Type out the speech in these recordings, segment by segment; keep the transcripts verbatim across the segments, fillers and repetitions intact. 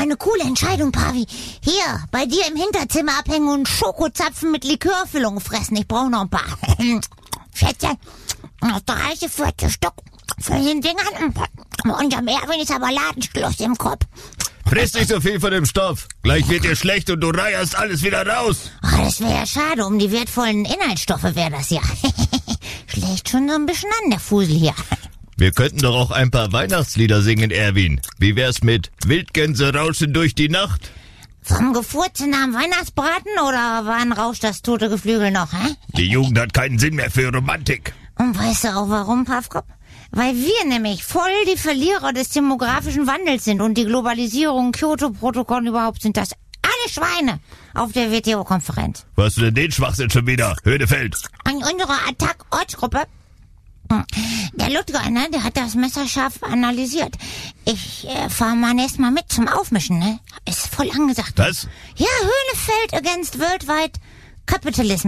eine coole Entscheidung, Pavi. Hier, bei dir im Hinterzimmer abhängen und Schokozapfen mit Likörfüllung fressen. Ich brauche noch ein paar. Schätze, noch drei, vierte Stück von den Dingern. Und am Erwin ist aber Ladenschluss im Kopf. Friss nicht so viel von dem Stoff. Gleich wird dir schlecht und du reierst alles wieder raus. Oh, das wäre ja schade. Um die wertvollen Inhaltsstoffe wäre das ja. Schlägt schon so ein bisschen an, der Fusel hier. Wir könnten doch auch ein paar Weihnachtslieder singen, Erwin. Wie wär's mit Wildgänse rauschen durch die Nacht? Vom Gefurze nach dem Weihnachtsbraten oder wann rauscht das tote Geflügel noch, hä? Die Jugend hat keinen Sinn mehr für Romantik. Und weißt du auch warum, Pavkop? Weil wir nämlich voll die Verlierer des demografischen Wandels sind und die Globalisierung, Kyoto-Protokoll überhaupt sind das alle Schweine auf der W T O-Konferenz. Was hast du denn den Schwachsinn schon wieder, Hödefeld? An unserer Attack-Ortsgruppe, der Ludger, ne, der hat das messerscharf analysiert. Ich äh, fahr mal nächstes Mal mit zum Aufmischen, ne? Ist voll angesagt. Was? Ja, Höhnefeld against Worldwide Capitalism.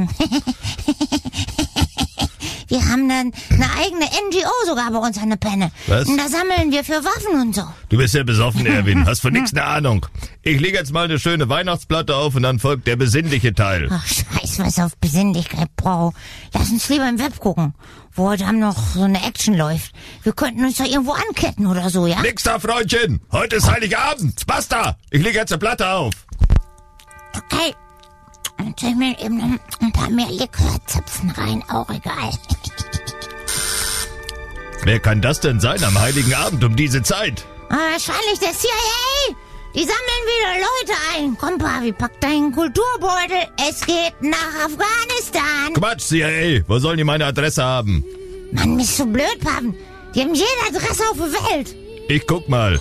Wir haben dann eine eigene N G O sogar bei uns an der Penne. Was? Und da sammeln wir für Waffen und so. Du bist ja besoffen, Erwin. Hast von nichts eine Ahnung. Ich lege jetzt mal eine schöne Weihnachtsplatte auf und dann folgt der besinnliche Teil. Ach, scheiß was auf Besinnlichkeit, Bro. Lass uns lieber im Web gucken, wo heute Abend noch so eine Action läuft. Wir könnten uns doch irgendwo anketten oder so, ja? Nix da, Freundchen. Heute ist Heiligabend. Basta. Ich lege jetzt eine Platte auf. Okay. Dann soll ich mir eben noch ein paar mehr Likörzapfen rein. Auch egal. Wer kann das denn sein am Heiligen Abend um diese Zeit? Ah, wahrscheinlich der C I A. Die sammeln wieder Leute ein. Komm, Pavi, pack deinen Kulturbeutel. Es geht nach Afghanistan. Quatsch, C I A. Wo sollen die meine Adresse haben? Mann, bist du blöd, Paven. Die haben jede Adresse auf der Welt. Ich guck mal.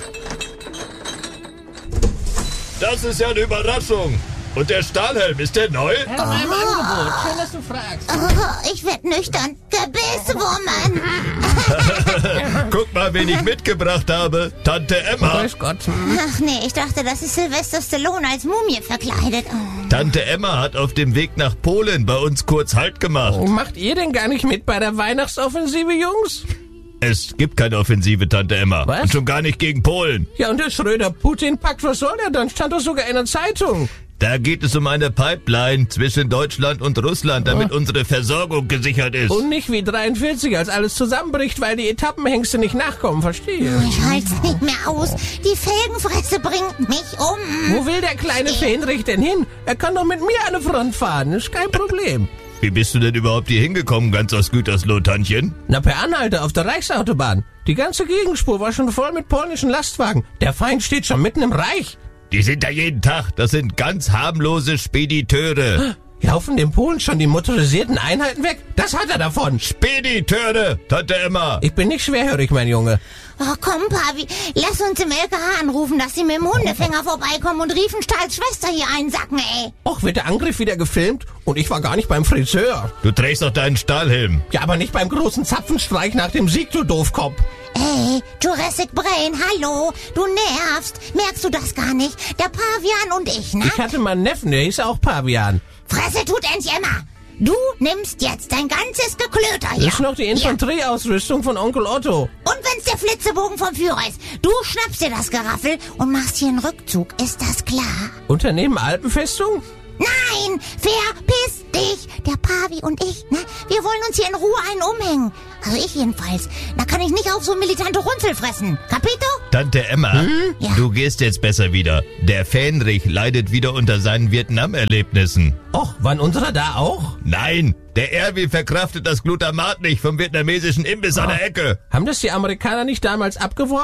Das ist ja eine Überraschung. Und der Stahlhelm, ist der neu? Ja, in meinem Angebot. Schön, dass du fragst. Oh, ich werd nüchtern. Gebisswoman. Guck mal, wen ich mitgebracht habe. Tante Emma. Grüß Gott. Ach nee, ich dachte, das ist Sylvester Stallone als Mumie verkleidet. Oh. Tante Emma hat auf dem Weg nach Polen bei uns kurz Halt gemacht. Oh, macht ihr denn gar nicht mit bei der Weihnachtsoffensive, Jungs? Es gibt keine Offensive, Tante Emma. Was? Und schon gar nicht gegen Polen. Ja, und der Schröder-Putin-Pakt, was soll der dann? Stand doch sogar in der Zeitung. Da geht es um eine Pipeline zwischen Deutschland und Russland, damit Oh. unsere Versorgung gesichert ist. Und nicht wie dreiundvierzig, als alles zusammenbricht, weil die Etappenhengste nicht nachkommen, verstehe. Ich halt's nicht mehr aus. Die Felgenfresse bringt mich um. Wo will der kleine Fähnrich denn hin? Er kann doch mit mir an der Front fahren, ist kein Problem. Wie bist du denn überhaupt hier hingekommen, ganz aus Gütersloh, Tantchen? Na, per Anhalter auf der Reichsautobahn. Die ganze Gegenspur war schon voll mit polnischen Lastwagen. Der Feind steht schon mitten im Reich. Die sind da jeden Tag. Das sind ganz harmlose Spediteure. Laufen den Polen schon die motorisierten Einheiten weg? Das hat er davon. Spediteure, Tante Emma. Ich bin nicht schwerhörig, mein Junge. Oh, komm, Pavi, lass uns im L K H anrufen, dass sie mit dem Hundefänger vorbeikommen und Riefenstahls Schwester hier einsacken, ey. Och, wird der Angriff wieder gefilmt? Und ich war gar nicht beim Friseur. Du trägst doch deinen Stahlhelm. Ja, aber nicht beim großen Zapfenstreich nach dem Sieg, du Doofkopf. Ey, Jurassic Brain, hallo, du nervst. Merkst du das gar nicht? Der Pavian und ich, ne? Ich hatte mal einen Neffen, der hieß auch Pavian. Fresse tut endlich immer. Du nimmst jetzt dein ganzes Geklöter hier. Das ist noch die Infanterieausrüstung von Onkel Otto. Und wenn's der Flitzebogen vom Führer ist, du schnappst dir das Geraffel und machst hier einen Rückzug, ist das klar? Unternehmen Alpenfestung? Nein, verpiss dich. Der Pavi und ich, ne? Wir wollen uns hier in Ruhe einen umhängen. Also ich jedenfalls. Da kann ich nicht auf so militante Runzel fressen. Capito? Tante Emma, Hm? Ja. du gehst jetzt besser wieder. Der Fähnrich leidet wieder unter seinen Vietnam-Erlebnissen. Och, waren unsere da auch? Nein, der Erwin verkraftet das Glutamat nicht vom vietnamesischen Imbiss an der Ecke. Haben das die Amerikaner nicht damals abgeworfen?